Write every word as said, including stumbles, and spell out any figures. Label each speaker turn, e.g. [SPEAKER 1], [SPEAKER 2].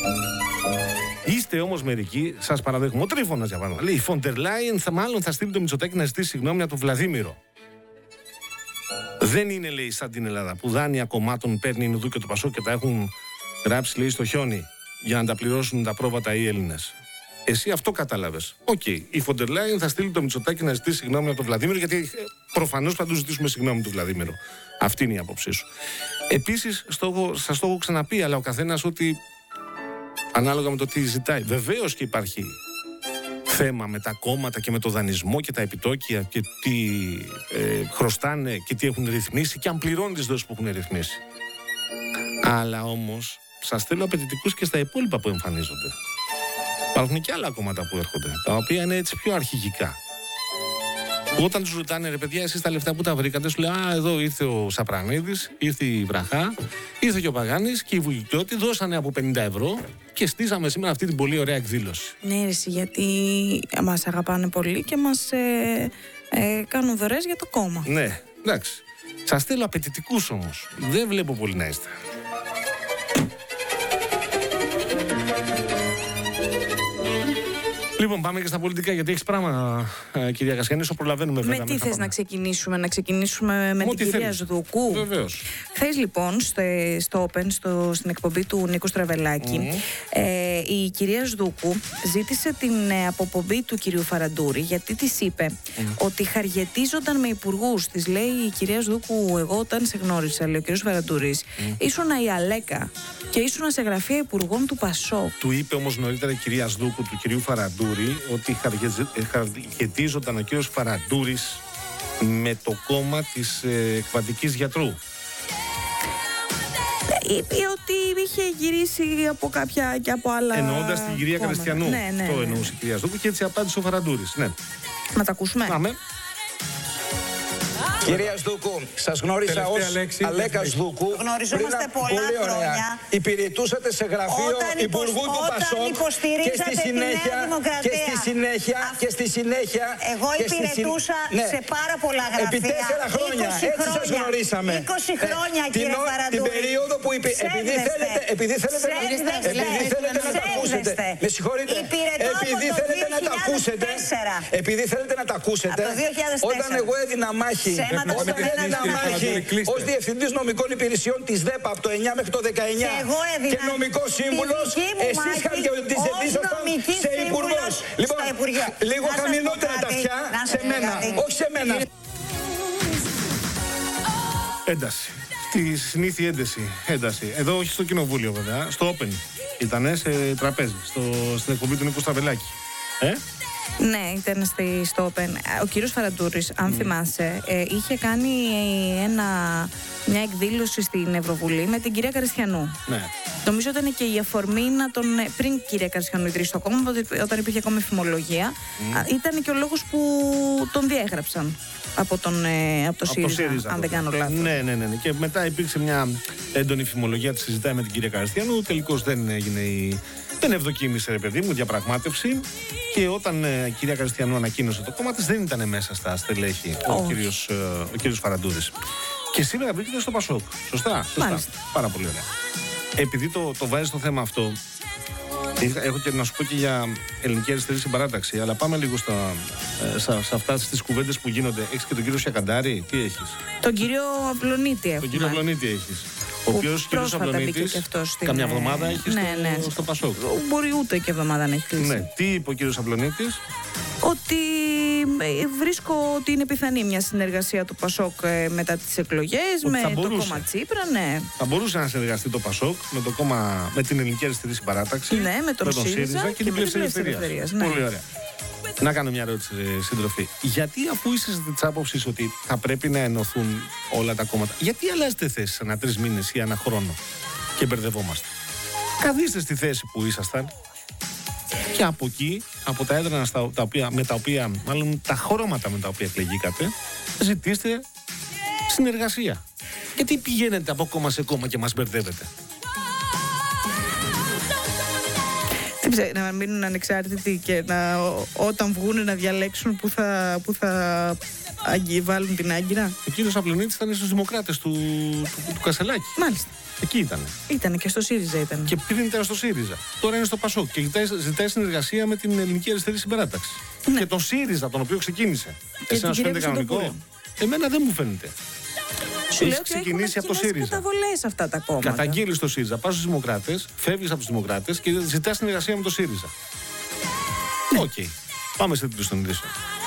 [SPEAKER 1] Είστε όμως μερικοί, σας παραδέχομαι. Ο Τρίφωνας για παράδειγμα. Λέει: η Φοντερ Λάιεν θα μάλλον θα στείλει το Μητσοτάκη να ζητήσει συγγνώμη από τον Βλαδίμηρο. Δεν είναι, λέει, σαν την Ελλάδα που δάνεια κομμάτων παίρνει η Νουδού και το Πασόκ και τα έχουν γράψει, λέει, στο χιόνι για να τα πληρώσουν τα πρόβατα οι Έλληνες. Εσύ αυτό κατάλαβες. Οκ. Okay. Η Φοντερ Λάιεν θα στείλει το Μητσοτάκη να ζητήσει συγγνώμη από τον Βλαδίμηρο, γιατί προφανώς θα του ζητήσουμε συγγνώμη του Βλαδίμηρο. Αυτή είναι η άποψή σου. Επίσης, σας το έχω ξαναπεί, αλλά ο καθένας ότι ανάλογα με το τι ζητάει. Βεβαίως και υπάρχει θέμα με τα κόμματα και με το δανεισμό και τα επιτόκια και τι ε, χρωστάνε και τι έχουν ρυθμίσει και αν πληρώνουν τις δόσεις που έχουν ρυθμίσει. Αλλά όμως σας θέλω απαιτητικούς και στα υπόλοιπα που εμφανίζονται. Υπάρχουν και άλλα κόμματα που έρχονται, τα οποία είναι έτσι πιο αρχηγικά. Όταν τους ρωτάνε, ρε παιδιά, εσείς τα λεφτά που τα βρήκατε, σου λέει: α, εδώ ήρθε ο Σαπρανίδης, ήρθε η Βραχά, ήρθε και ο Παγάνης και οι Βουγικιώτοι δώσανε από πενήντα ευρώ και στήσαμε σήμερα αυτή την πολύ ωραία εκδήλωση.
[SPEAKER 2] Ναι, ρε, γιατί μας αγαπάνε πολύ και μας ε, ε, κάνουν δωρές για το κόμμα.
[SPEAKER 1] Ναι, εντάξει. Σας θέλω απαιτητικούς όμως. Δεν βλέπω πολύ να είστε. Λοιπόν, πάμε και στα πολιτικά, γιατί έχεις πράγμα, ε, κυρία Κασιανή, όσο προλαβαίνουμε βέβαια.
[SPEAKER 2] Με τι θες να ξεκινήσουμε, να ξεκινήσουμε με
[SPEAKER 1] Ό,
[SPEAKER 2] την κυρία
[SPEAKER 1] θέλεις.
[SPEAKER 2] Σδουκού.
[SPEAKER 1] Βεβαίως.
[SPEAKER 2] Χθες λοιπόν στο, στο Open, στο, στην εκπομπή του Νίκου Στραβελάκη, mm. ε, η κυρία Σδουκού ζήτησε την ε, αποπομπή του κυρίου Φαραντούρη, γιατί της είπε mm. ότι χαριετίζονταν με υπουργούς. Της λέει η κυρία Σδουκού: εγώ όταν σε γνώρισα, λέει ο κύριος Φαραντούρης, mm. ήσουνα η Αλέκα και ήσουνα σε γραφεία υπουργών του Πασόκ.
[SPEAKER 1] Του είπε όμως νωρίτερα η κυρία Σδουκού του κυρίου Φαραντούρη ότι χαριετίζονταν ο κύριος Φαραντούρης με το κόμμα της ε, εκβατικής γιατρού.
[SPEAKER 2] Είπε ότι είχε γυρίσει από κάποια και από άλλα.
[SPEAKER 1] Εννοώντας την κυρία Κριστιανού.
[SPEAKER 2] Ναι, ναι,
[SPEAKER 1] το
[SPEAKER 2] ναι,
[SPEAKER 1] εννοούσε η κυρία Σδουκού και έτσι απάντησε ο Φαραντούρης. Ναι.
[SPEAKER 2] Να τα ακούσουμε.
[SPEAKER 1] Πάμε.
[SPEAKER 3] Κυρία Σδουκού, σας γνώρισα ως Αλέκα Σδουκού.
[SPEAKER 4] Γνωριζόμαστε πολλά χρόνια.
[SPEAKER 3] Υπηρετούσατε σε γραφείο
[SPEAKER 4] Όταν
[SPEAKER 3] Υπουργού του Πασόκ και στη συνέχεια και στη συνέχεια και στη συνέχεια
[SPEAKER 4] εγώ υπηρετούσα
[SPEAKER 3] ναι.
[SPEAKER 4] σε πάρα πολλά γραφεία.
[SPEAKER 3] Επί τέσσερα χρόνια, έτσι σας γνωρίσαμε.
[SPEAKER 4] είκοσι χρόνια,
[SPEAKER 3] ε,
[SPEAKER 4] κύριε Φαραντούρη.
[SPEAKER 3] Την περίοδο που υπη... επειδή θέλετε, επειδή θέλετε,
[SPEAKER 4] Ψεύδεστε.
[SPEAKER 3] να, επειδή θέλετε να τα ακούσετε. Με συγχωρείτε. Επειδή θέλετε να τα ακούσετε. Επειδή θέλετε να τα ακούσετε. Όταν εγώ έδινα μάχη Όταν έδινα μάχη ως Διευθυντής Νομικών Υπηρεσιών της ΔΕΠΑ από το εννιά μέχρι το δεκαεννιά και, και νομικός σύμβουλος, εσείς χαριετίζονταν σε υπουργός. Λοιπόν, λίγο χαμηλότερα τα αυτιά σε μένα, όχι σε μένα.
[SPEAKER 1] Ένταση. Στη συνήθεια ένταση. ένταση. Εδώ όχι στο κοινοβούλιο βέβαια, στο Open. Ήτανε σε τραπέζι, στο, στην εκπομπή του Νίκου Στραβελάκη. Ε?
[SPEAKER 2] Ναι, ήταν στη, στο Open. Ο κύριος Φαραντούρης, αν mm. θυμάσαι, ε, είχε κάνει ένα, μια εκδήλωση στην Ευρωβουλή με την κυρία Καριστιανού.
[SPEAKER 1] Ναι.
[SPEAKER 2] Νομίζω ήταν και η αφορμή να τον. Πριν η κυρία Καριστιανού ιδρύσει το κόμμα, όταν υπήρχε ακόμα φημολογία, mm. ήταν και ο λόγος που τον διέγραψαν από τον, ε, από το, από ΣΥΡΙΖΑ, το ΣΥΡΙΖΑ, αν δεν κάνω λάθος.
[SPEAKER 1] Ναι, ναι, ναι, ναι. Και μετά υπήρξε μια έντονη φημολογία, τη συζητάει με την κυρία Καριστιανού. Τελικώς δεν έγινε η. Δεν ευδοκίμησε, ρε παιδί μου, διαπραγμάτευση. Και όταν ε, η κυρία Καριστιανού ανακοίνωσε το κόμμα της, δεν ήταν μέσα στα στελέχη oh. ο κύριος, ε, ο κύριος Φαραντούρης. Και σήμερα βρίσκεται στο Πασόκ. Σωστά, σωστά. Μάλιστα. Πάρα πολύ ωραία. Επειδή το, το βάζει το θέμα αυτό, έχω και να σου πω και για Ελληνική Αριστερή Συμπαράταξη, αλλά πάμε λίγο στα, σε, σε αυτά τις κουβέντες που γίνονται. Έχεις και τον κύριο Σιακαντάρη, τι έχεις?
[SPEAKER 2] Τον κύριο Απλονίτη έχουμε.
[SPEAKER 1] Τον κύριο Απλονίτη έχεις. Ο οποίος κύριος Απλονίτης καμιά εβδομάδα έχει
[SPEAKER 2] ναι,
[SPEAKER 1] στο,
[SPEAKER 2] ναι.
[SPEAKER 1] στο Πασόκ.
[SPEAKER 2] Μπορεί ούτε και εβδομάδα να έχει κλείσει.
[SPEAKER 1] Ναι. Τι είπε ο κύριος Απλονίτης?
[SPEAKER 2] Ότι βρίσκω ότι είναι πιθανή μια συνεργασία του Πασόκ μετά τις εκλογές με το κόμμα Τσίπρα, ναι.
[SPEAKER 1] Θα μπορούσε να συνεργαστεί το Πασόκ με, το κόμμα, με την Ελληνική Αριστερή Συμπαράταξη,
[SPEAKER 2] ναι, με τον, με τον ΣΥΡΙΖΑ, ΣΥΡΙΖΑ και, και την Πλεύση Ελευθερίας. Ναι.
[SPEAKER 1] Πολύ ωραία. Να κάνω μια ερώτηση, σύντροφη. Γιατί, αφού είσαι τη άποψη ότι θα πρέπει να ενωθούν όλα τα κόμματα, γιατί αλλάζετε θέση ανά τρεις μήνες ή ανά χρόνο και μπερδευόμαστε? Καθίστε στη θέση που ήσασταν και από εκεί, από τα έδρανα στα, τα οποία, με τα οποία, μάλλον τα χρώματα με τα οποία εκλεγήκατε, ζητήστε συνεργασία. Γιατί πηγαίνετε από κόμμα σε κόμμα και μας μπερδεύετε?
[SPEAKER 2] Να μείνουν ανεξάρτητοι και να, όταν βγουν να διαλέξουν που θα, που θα βάλουν την άγκυρα.
[SPEAKER 1] Ο κύριος Απλονίτης ήταν στους Δημοκράτες του, του, του Κασελάκη.
[SPEAKER 2] Μάλιστα.
[SPEAKER 1] Εκεί ήταν.
[SPEAKER 2] Ήτανε και στο ΣΥΡΙΖΑ ήταν.
[SPEAKER 1] Και πριν ήταν στο ΣΥΡΙΖΑ. Τώρα είναι στο ΠΑΣΟΚ και ζητάει, ζητάει συνεργασία με την Ελληνική Αριστερή Συμπαράταξη. Ναι. Και τον ΣΥΡΙΖΑ, τον οποίο ξεκίνησε. Εσένα σου φαίνεται κανονικό? Εμένα δεν μου φαίνεται.
[SPEAKER 2] Σου λέω ότι
[SPEAKER 1] ξεκινήσει από το ΣΥΡΙΖΑ.
[SPEAKER 2] Καταβολές αυτά τα κόμματα.
[SPEAKER 1] Καταγγείλει το ΣΥΡΙΖΑ, πα στου Δημοκράτες, φεύγει από του Δημοκράτες και ζητά συνεργασία με το ΣΥΡΙΖΑ. Οκ. Okay. Πάμε σε τίτλους των ειδήσεων.